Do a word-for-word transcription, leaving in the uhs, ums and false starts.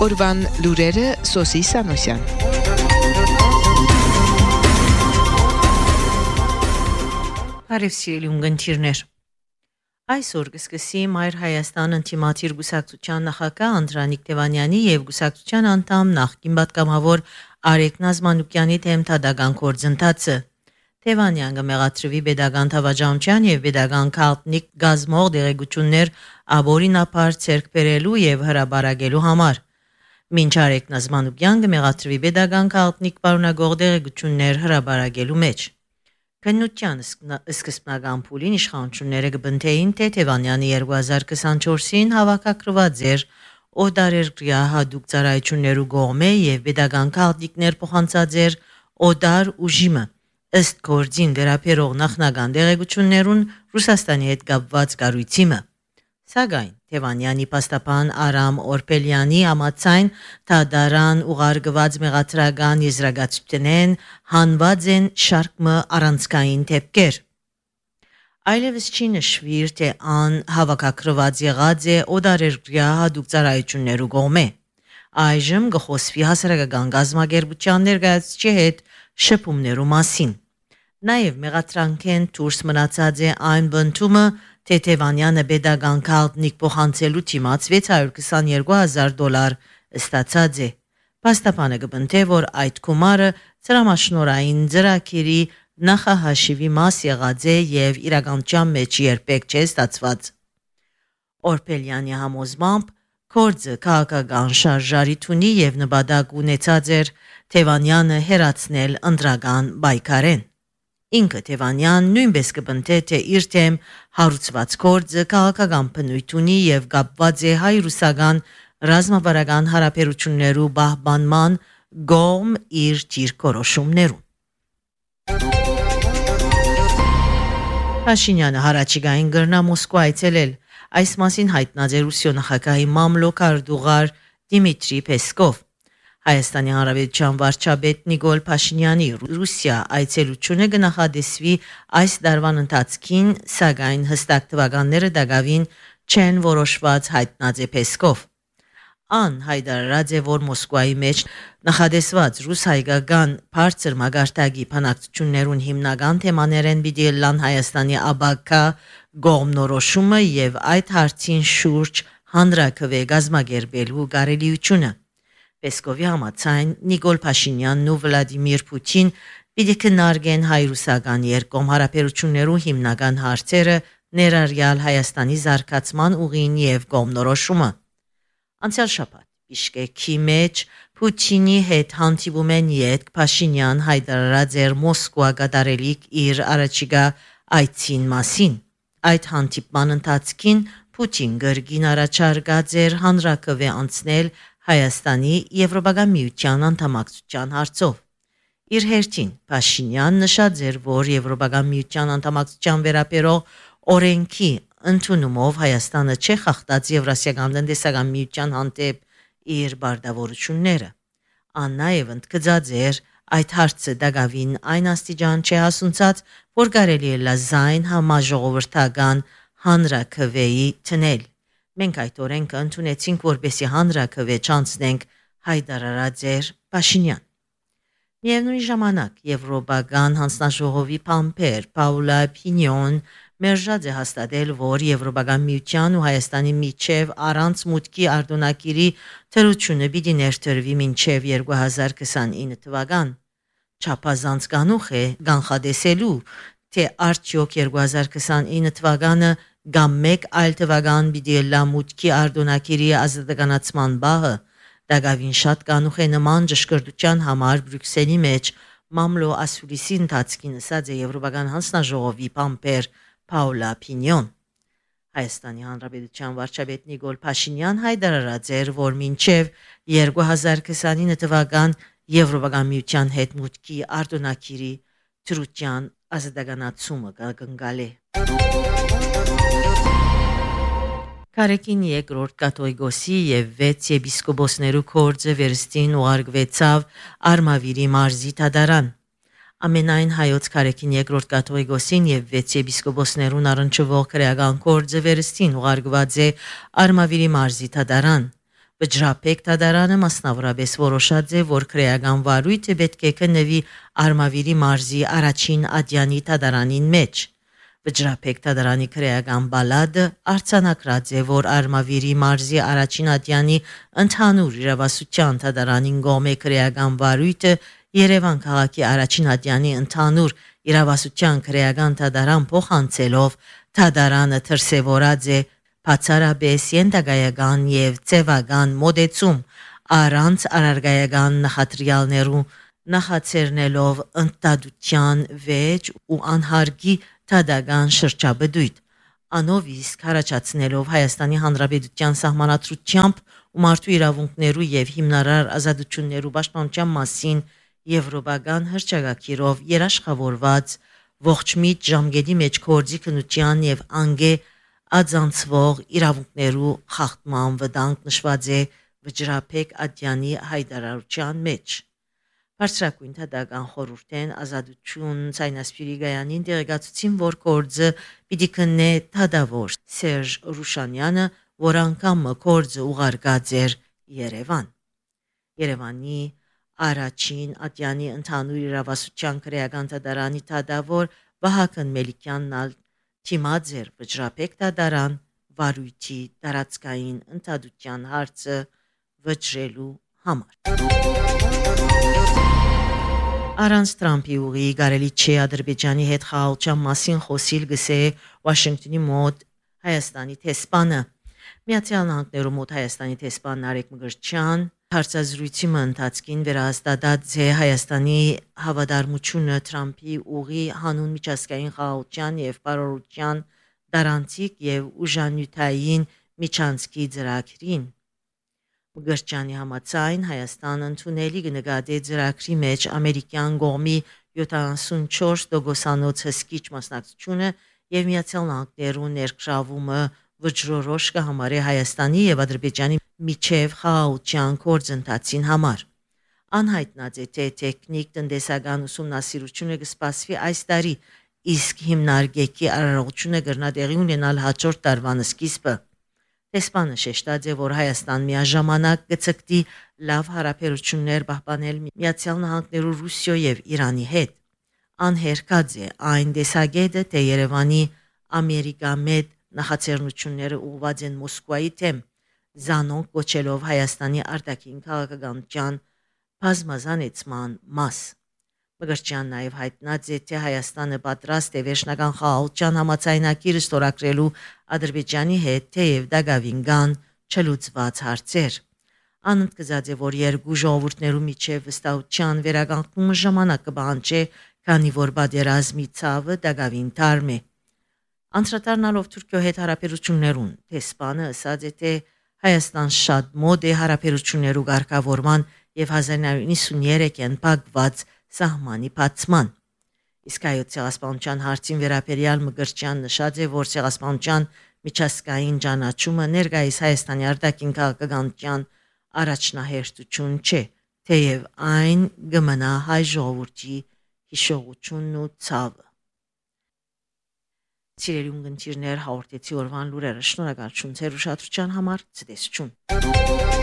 Օրվան լուրերը Սոսի Սանոսյան։ Բարև սիրելի ունգընտիրներ։ Այսօր կսկսի Մայր Հայաստան ընտիմաթիր գուսակցության նախագահ Անդրանիկ Թևանյանի եւ գուսակցության անդամ նախկին պատգամավոր Արեգ Նազմանուկյանի թեմ թադական գործընթացը։ Թևանյանը մեղադրվի pedagogan թավաճանության եւ pedagogan քարտնիկ գազմող դերեկություններ աբորինապար ցերկ բերելու եւ հրաբարագելու համար։ Մինչ Արեգ Նազմանուկյանը մեղադրվի pedagogan քարտնիկ պարունագող դերեկություններ հրաբարագելու մեջ։ Քննության սկզբնական փուլին իշխանությունները կբնթեին, թե Թևանյանի երկու հազար քսանչորսին հավաքագրված էր օդարերկրյա հատուկ ծառայություններու կողմէ եւ pedagogan քարտնիկներ փոխանցած էր օդար ուժիմը։ Ըստ գործին վերաբերող նախնական դերեկություններուն Ռուսաստանի հետ կապված կառույցիմը։ Սակայն Թևանյանի պաստապան Արամ Օրպելյանի համաձայն թադարան ուղարկված մեղադրական եզրակացությունեն հանված են շարքը առանցքային դեպքեր։ Այլևս չի նշվիր, թե ան հավաքագրված եղած է օդարերկրյա հատուկ ծառայություններու կողմէ։ Այժմ կխոսվի հասարակական գազམ་ագերբության ներկայացուցիչի հետ շփումներու մասին։ Նաև մեղադրանքեն դուրս մնացած է այն բնդումը, թե Թևանյանը pedagogan քարտնիկ փոխանցելու դիմաց վեց հարյուր քսաներկու հազար դոլար ստացած է։ Պաստապանը կբնթե, որ այդ գումարը ծրամաշնորային ծրագիրի նախահաշիվի մաս եղած է եւ իրականության մեջ երբեք չէ ստացված։ Օրպելյանի համոզմամբ գործը քաղաքական շարժարիթ ունի եւ նպատակ ունեցած էր Թևանյանը հերացնել ընտրական պայքարեն։ Ինքը Թևանյան նույնպես կբնթե, թե իր թեմ հարուցված գործը քաղաքական բնույթ ունի եւ կապված է հայ-ռուսական ռազմավարական հարաբերություններու պահպանման կողմ իր դիրքորոշումներուն։ Փաշինյանը հարաճիգային գրնա Մոսկվա այցելել։ Այս մասին հայտնած է Ռուսիա նախագահի մամլոք արտուղար Դիմիտրի Պեսկով։ Հայաստանի Հանրապետության վարչապետ Նիկոլ Փաշինյանի Ռուսիա այցելությունը կնախադեсվի այս տարվան ընթացքին, սակայն հստակ թվականները դակավին չեն որոշված հայտնած է Պեսկով։ Ան հայտարարած է, որ Մոսկվայի մեջ նախադեсված ռուս-հայկական բարձր մագարտակի բանակցություններուն հիմնական թեմաներեն պիտի լան Հայաստանի աբակա գոմնորոշումը եւ այդ հարցին շուրջ հանրակրվե գազམ་ագերբելու կարելիությունը։ Պեսկովի համաձայն Նիկոլ Փաշինյանն ու Վլադիմիր Պուտին պիտի քննարկեն հայ-ռուսական երկկողմ հարաբերություններու հիմնական հարցերը, ներառյալ Հայաստանի զարգացման ուղին եւ կողմնորոշումը։ Անցյալ շաբաթ Բիշկեկի մեջ Պուտինի հետ հանդիպում են յետք Փաշինյան հայտարարած էր Մոսկվա կատարելիք իր առաջիկա այցին մասին։ Այդ հանդիպման ընթացքին Պուտին գրգին առաջարկած էր հանրակրվե անցնել Հայաստանի Եվրոպական միության անդամակցության հարցով։ Իր հերթին Փաշինյան նշած էր, որ Եվրոպական միության անդամակցության վերաբերող օրենքի ընդունումով Հայաստանը չի խախտած Եվրասիական տնտեսական միության հանդեպ իր բարդավորությունները։ Ան նաև ընդգծած էր, այդ հարցը դակավին այն աստիճան չի հասունցած, որ կարելի է լազայն համաժողովրդական հանրակրվեի տնել։ Մենք այդ օրենքը ընդունեցինք, որպեսզի հանրակրվե չանցնենք, հայտարարած էր Փաշինյան։ Միևնույն ժամանակ Եվրոպական հանձնաժողովի փամփեր Պաուլա Փինյոն մերժած է հաստատել, որ Եվրոպական միության ու Հայաստանի միջև առանց մուտքի արտոնակիրի թրությունը պիտի ներդրվի մինչև երկու հազար քսանինը թվական։ Չափազանց կանուխ է կանխադեսելու, թե արդյոք երկու հազար քսանինը թվականը կամ մեկ այլ թվական պիտի լա մուտքի արտոնակիրի ազատականացման բահը, դակավին շատ կանուխ է նման ճշգրտության համար Բրյուսելի մեջ մամլո ասուլիսի ընթացքին ասած է Եվրոպական հանձնաժողովի փամփեր Պաուլա Փինյոն։ Հայաստանի Հանրապետության վարչապետ Նիկոլ Փաշինյան հայտարարած էր, որ մինչև երկու հազար քսանինը թվական Եվրոպական միության հետ մուտքի արտոնակիրի թրության ազատականացումը կգնգալի։ Կարեկին երկրորդ կաթողիկոսի եւ վեց եպիսկոպոսներու կորձը վերստին ուղարկվեցավ Արմավիրի մարզի թադարան։ Ամենայն հայոց Կարեկին երկրորդ կաթողիկոսին եւ վեց եպիսկոպոսներուն առնչվող քրեական կորձը վերստին ուղարկված է Արմավիրի մարզի թադարան։ Վճռապեկ Թադարանը մասնավորապես որոշած է, որ քրեական վարույթը պետք է քննվի Արմավիրի մարզի առաջին ադյանի Թադարանին մեջ։ Վճռապեկ Թադարանի քրեական բալադը արձանագրած է, որ Արմավիրի մարզի առաջին ադյանի ընդհանուր իրավասության Թադարանին գոմե քրեական վարույթը Երևան քաղաքի առաջին ադյանի ընդհանուր իրավասության քրեական Թադարան փոխանցելով Թադարանը դրսևորած է բացառապես ենթակայական եւ ծևական մոդեցում առանց արարգայական նախատրյալներու նախաձեռնելով ընդդադության վեճ ու անհարգի թադական շրջաբդույթ անով իսկ առաջացնելով Հայաստանի Հանրապետության սահմանադրությամբ ու մարդու իրավունքներու եւ հիմնարար ազատություններու պաշտպանության մասին եվրոպական հռչակագիրով երաշխավորված ողջմիտ ժամկետի մեջ գործի քննության եւ անգե adzանցվող իրավունքներու խախտման վտանգ նշված է Վճռապեկ ադյանի հայտարարության մեջ։ Բարձրագույն թադական խորհուրդեն ազատություն ցայնասպիրի գայանին դեղեկացուցին, որ գործը պիտի քննե թադավոր Սերժ Ռուշանյանը, որ անգամ գործը ուղարկած էր Երևան։ Երևանի առաջին ադյանի ընդհանուր իրավասության քրեական թադարանի թադավոր Վահագն Մելիքյանն թիմած էր Վճռապեկ Թադարան վարույթի տարածքային ընդդադության հարցը վճռելու համար։ Առանց Թրամփի ուղի կարելի չէ Ադրբեջանի հետ խաղաղության մասին խոսիլ գսե Վաշինգտոնի մոտ Հայաստանի տեսփանը։ Միացյալ Նահանգներու մոտ Հայաստանի տեսփան Նարեկ Մկրտչյան հարցազրույցի ընթացքին վերահաստատած է Հայաստանի հավատարմությունը Թրամփի ուղի հանուն միջազգային խաղաղության եւ բարօրության դարանցիկ եւ ուժանյութային միջանցքի ծրագրին։ Մկրտչյանի համաձայն Հայաստանը ընդունելի կնկատի ծրագրի մեջ ամերիկյան կողմի յոթանասունչորս տոկոսանոց հսկիչ մասնակցությունը եւ Միացյալ Նահանգներու ներգրավումը վճռորոշ կհամարի Հայաստանի եւ Ադրբեջանի միջև խաղաղության գործընթացին համար։ Անհայտնած է թե տեխնիկ տնտեսական ուսումնասիրությունը կսպասվի այս տարի, իսկ հիմնարկեկի արարողությունը կգրնա տեղի ունենալ հաջորդ տարվան սկիզբը։ Տեսփանը շեշտած է, որ Հայաստան միաժամանակ կցկտի լավ հարաբերություններ պահպանել Միացյալ Նահանգներու Ռուսիո եւ Իրանի հետ։ Անհերքած է այն տեսակետը, թե Երևանի ամերիկամետ նախաձեռնությունները ուղղված են Մոսկվայի թեմ, զանոնք կոչելով Հայաստանի արտաքին քաղաքականության բազմազանեցման մաս։ Մկրտչյան նաև հայտնած է, թե Հայաստանը պատրաստ է վերջնական խաղաղության համաձայնագիր ստորագրելու Ադրբեջանի հետ, թեև դակավին կան չլուծված հարցեր։ Անընդգծած է, որ երկու ժողովուրդներու միջև վստահության վերականգնումը ժամանակ կպահանջի, քանի որ պատերազմի ցավը դակավին թարմ է։ Անդրադառնալով Թուրքիո հետ հարաբերություններուն, տեսփանը ասաց է, թե Հայաստան շատ մոտ է հարաբերություններու ղեկավարման եւ հազար նոյ նոյնսուններեքին փակված սահմանի բացման։ Իսկ այո ցեղասպանության հարցին վերաբերյալ Մկրտչյան նշած է, որ ցեղասպանության միջազգային ճանաչումը ներկայիս Հայաստանի արտաքին քաղաքականության առաջնահերթություն չէ, թեև այն կմնա հայ ժողովրդի հիշողությունն ու ցավը։ Սիրելի ունգընտիրներ, հաղորդեցի օրվան լուրերը, շնորհակալություն ձեր ուշադրության համար, ցտեսություն։